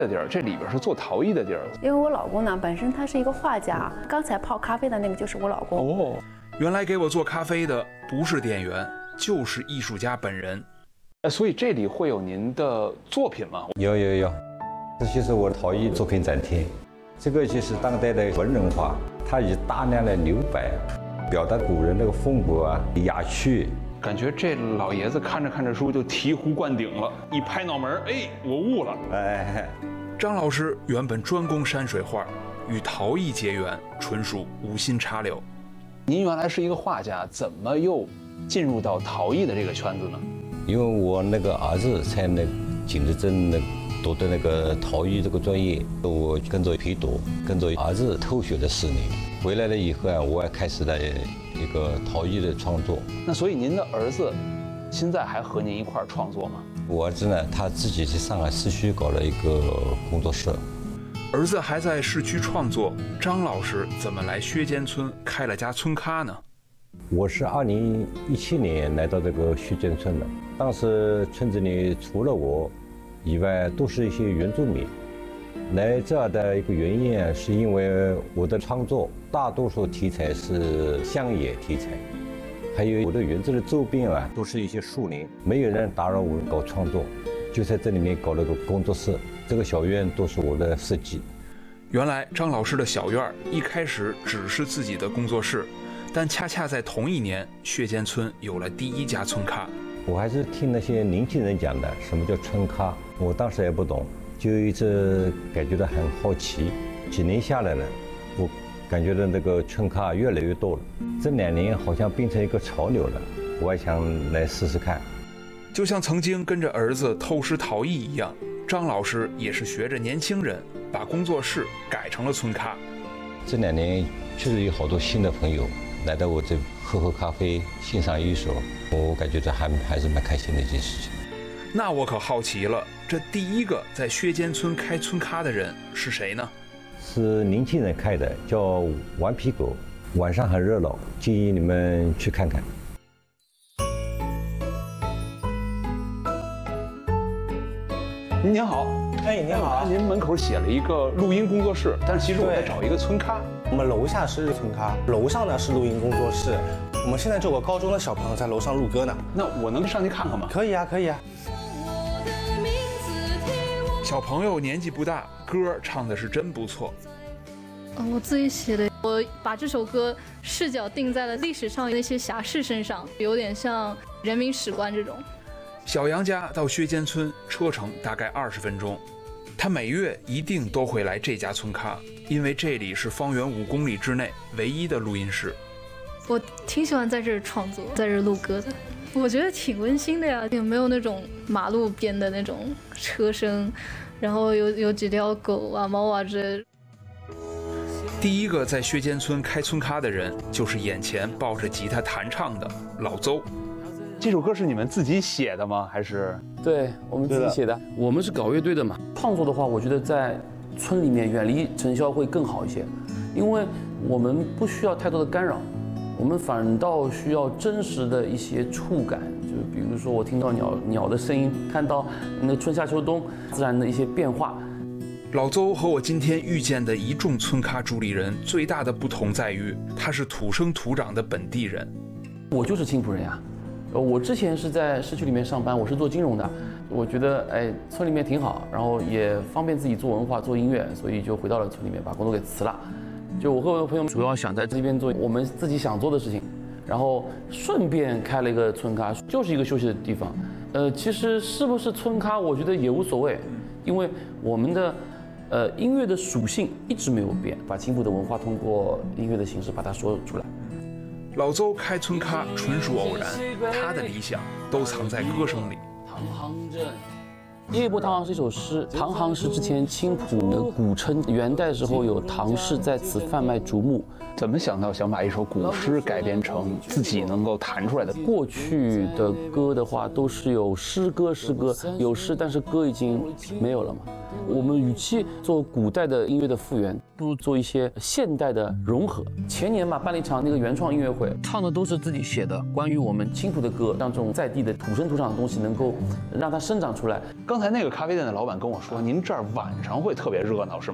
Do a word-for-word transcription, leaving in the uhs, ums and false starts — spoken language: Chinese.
的地儿，这里边是做陶艺的地儿。 因为我老公呢，本身他是一个画家，刚才泡咖啡的那个就是我老公。 哦，原来给我做咖啡的不是店员，就是艺术家本人。呃，所以这里会有您的作品吗？ 有有有，这就是我的陶艺作品展厅。这个就是当代的文人画，它以大量的留白，表达古人那个风格啊、雅趣。 感觉这老爷子看着看着书就醍醐灌顶了，一拍脑门，哎，我悟了。哎，张老师原本专攻山水画，与陶艺结缘，纯属无心插柳。您原来是一个画家，怎么又进入到陶艺的这个圈子呢？ 因为我那个儿子在那景德镇那读的那个陶艺这个专业，我跟着陪读，跟着儿子偷学了四年。回来了以后啊，我也开始了一个陶艺的创作。 那所以您的儿子现在还和您一块儿创作吗？ 我儿子呢，他自己在上海市区搞了一个工作室。 儿子还在市区创作，张老师怎么来薛间村开了家村咖呢？ 我是二零一七年来到这个薛间村的，当时村子里除了我以外，都是一些原住民。来这儿的一个原因啊，是因为我的创作大多数题材是乡野题材，还有我的园子的周边啊，都是一些树林，没有人打扰我搞创作，就在这里面搞了个工作室。这个小院都是我的设计。 原来张老师的小院一开始只是自己的工作室，但恰恰在同一年，薛间村有了第一家村咖。 我还是听那些年轻人讲的，什么叫村咖，我当时也不懂，就一直感觉到很好奇。几年下来了，我感觉到那个村咖越来越多了，这两年好像变成一个潮流了，我也想来试试看。 就像曾经跟着儿子偷师陶艺一样，张老师也是学着年轻人，把工作室改成了村咖。 这两年确实有好多新的朋友来到我这喝喝咖啡、欣赏艺术，我感觉这还还是蛮开心的一件事情。 那我可好奇了，这第一个在薛间村开村咖的人是谁呢？ 是年轻人开的，叫顽皮狗，晚上很热闹，建议你们去看看。 您好， 哎，您好， 您门口写了一个录音工作室，但是其实我在找一个村咖。 我们楼下是村咖，楼上呢是录音工作室。我们现在就有个高中的小朋友在楼上录歌呢。 那我能上去看看吗？ 可以啊，可以啊。 小朋友年纪不大，歌唱的是真不错。 嗯，我自己写的，我把这首歌视角定在了历史上那些侠士身上，有点像人民史观这种。 小杨家到薛间村车程大概二十分钟，他每月一定都会来这家村咖，因为这里是方圆五公里之内唯一的录音室。 我挺喜欢在这儿创作，在这儿录歌的，我觉得挺温馨的呀，有没有那种马路边的那种车声，然后有有几条狗啊、猫啊之类的。 第一个在薛间村开村咖的人，就是眼前抱着吉他弹唱的老邹。这首歌是你们自己写的吗？还是？ 对，我们自己写的。我们是搞乐队的嘛，创作的话，我觉得在村里面远离尘嚣会更好一些，因为我们不需要太多的干扰，我们反倒需要真实的一些触感，就比如说我听到鸟鸟的声音，看到那个春夏秋冬自然的一些变化。 老邹和我今天遇见的一众村咖主理人最大的不同在于，他是土生土长的本地人。 我就是青浦人呀。我之前是在市区里面上班，我是做金融的，我觉得哎村里面挺好，然后也方便自己做文化做音乐，所以就回到了村里面把工作给辞了。就我和我的朋友主要想在这边做我们自己想做的事情，然后顺便开了一个村咖，就是一个休息的地方。呃，其实是不是村咖，我觉得也无所谓，因为我们的呃音乐的属性一直没有变，把青浦的文化通过音乐的形式把它说出来。 老邹开村咖纯属偶然，他的理想都藏在歌声里。 唐行镇，夜泊唐行是一首诗，唐行是之前青浦的古称，元代时候有唐氏在此贩卖竹木。 怎么想到想把一首古诗改编成自己能够弹出来的？ 过去的歌的话都是有诗歌，诗歌有诗，但是歌已经没有了嘛。我们与其做古代的音乐的复原，不如做一些现代的融合。前年嘛，办了一场那个原创音乐会，唱的都是自己写的关于我们青浦的歌，让这种在地的土生土长的东西能够让它生长出来。 刚才那个咖啡店的老板跟我说，您这儿晚上会特别热闹是吗？